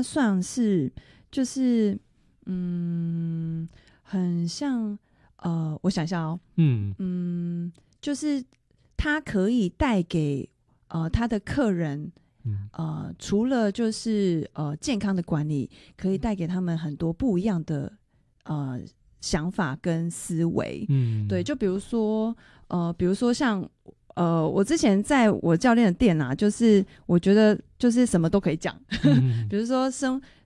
算是就是很像我想一下哦，就是他可以带给他的客人除了就是健康的管理，可以带给他们很多不一样的想法跟思维。对，就比如说像我之前在我教练的店啊，就是我觉得就是什么都可以讲，比如说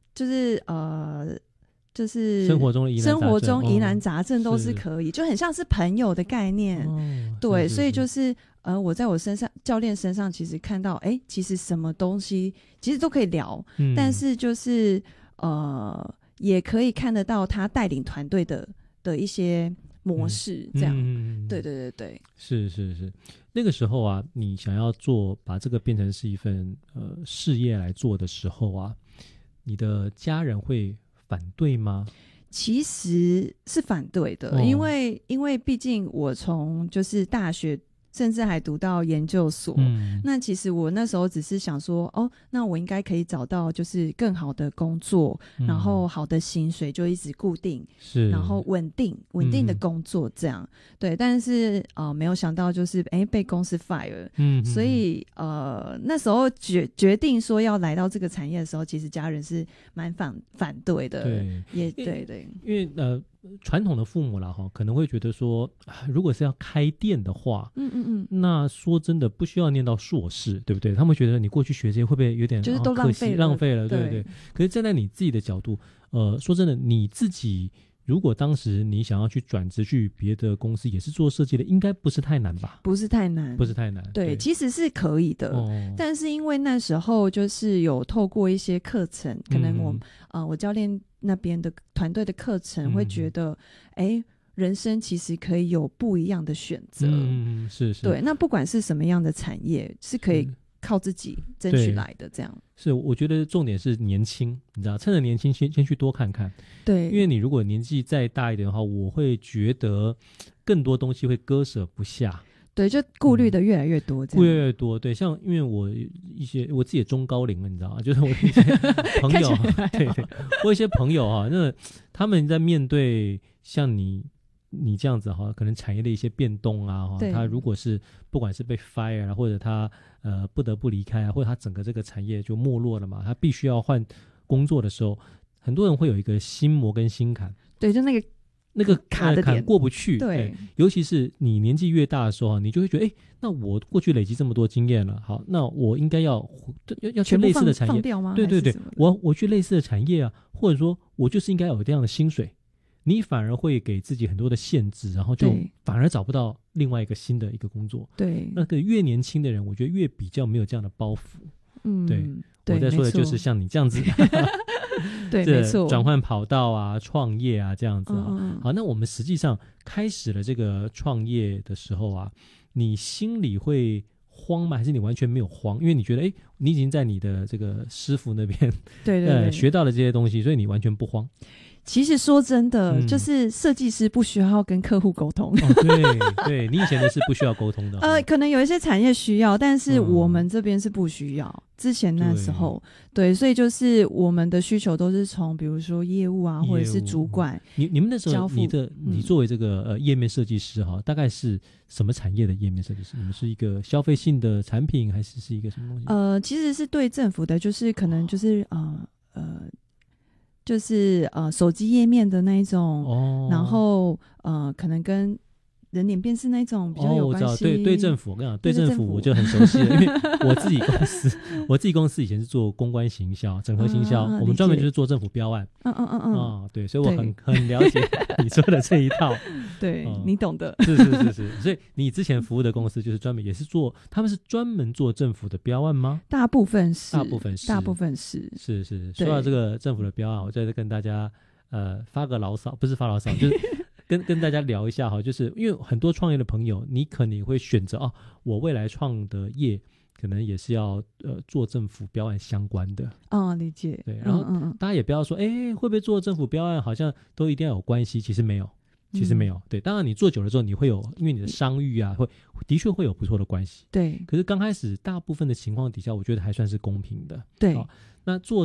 就是生活中疑难杂症都是可以，就很像是朋友的概念。对，所以就是我在我身上教练身上其实看到其实什么东西其实都可以聊，但是就是也可以看得到他带领团队的一些模式，这样。对对对对， 是那个时候啊，你想要把这个变成是一份事业来做的时候啊，你的家人会反对吗？ 其实是反对的，因为毕竟我从就是大学甚至还读到研究所，那其实我那时候只是想说那我应该可以找到就是更好的工作，然后好的薪水就一直固定，然后稳定的工作这样。对，但是没有想到就是被公司 fire，所以那时候决定说要来到这个产业的时候，其实家人是蛮反对的。对，也对， 因为传统的父母啦可能会觉得说，如果是要开店的话，那说真的不需要念到硕士，对不对？他们觉得你过去学这些会不会有点就是都浪费了， 对不对？可是站在你自己的角度，说真的，你自己如果当时你想要去转职去别的公司也是做设计的，应该不是太难吧？ 不是太难。对，其实是可以的，但是因为那时候就是有透过一些课程，可能我教练那边的团队的课程会觉得人生其实可以有不一样的选择。 是对，那不管是什么样的产业是可以靠自己争取来的，这样。 是，我觉得重点是年轻，你知道，趁着年轻先去多看看。 对， 因为你如果年纪再大一点的话，我会觉得更多东西会割舍不下。 对，就顾虑的越来越多， 顾虑越多。对，像因为我自己也中高龄了，你知道吗？就是我一些朋友，对，我有一些朋友那他们在面对像你这样子可能产业的一些变动啊，他如果是不管是被 fire 或者他不得不离开或者他整个这个产业就没落了嘛，他必须要工作的时候，很多人会有一个心魔跟心坎。 对，就那个卡的点过不去。对，尤其是你年纪越大的时候，你就会觉得那我过去累积这么多经验了，好，那我应该要去类似的产业。 放掉吗？ 对，我去类似的产业啊，或者说我就是应该有这样的薪水。你反而会给自己很多的限制，然后就反而找不到另外一个新的一个工作。对，那个越年轻的人，我觉得越比较没有这样的包袱。对，我在说的就是像你这样子， 对，没错， 转换跑道啊，创业啊，这样子好，那我们实际上开始了这个创业的时候啊，你心里会慌吗？还是你完全没有慌？因为你觉得你已经在你的这个师傅那边对学到了这些东西，所以你完全不慌。 其实说真的，就是设计师不需要跟客户沟通。 对，你以前的是不需要沟通的。 可能有一些产业需要，但是我们这边是不需要。之前那时候，对，所以就是我们的需求都是从比如说业务啊，或者是主管。 你们那时候，你作为这个页面设计师大概是什么产业的页面设计师？你们是一个消费性的产品，还是一个什么东西？ 其实是对政府的，就是可能就是就是手机页面的那一种，然后可能跟人脸辨识那种比较有关系。 我知道，对政府，我跟你讲，对政府我就很熟悉了，因为我自己公司以前是做公关行销、整合行销，我们专门就是做政府标案。对，所以我很了解你说的这一套。 对，你懂的。 是，所以你之前服务的公司就是专门也是他们是专门做政府的标案吗？ 大部分是。 是。说到这个政府的标案，我再跟大家发个牢骚，不是发牢骚，就是。跟大家聊一下就是因为很多创业的朋友，你可能会选择我未来创的业可能也是要做政府标案相关的。 理解。 对，然后大家也不要说会不会做政府标案好像都一定要有关系，其实没有。对，当然你做久了之后你会有，因为你的商誉啊的确会有不错的关系。对，可是刚开始大部分的情况底下，我觉得还算是公平的。对，那做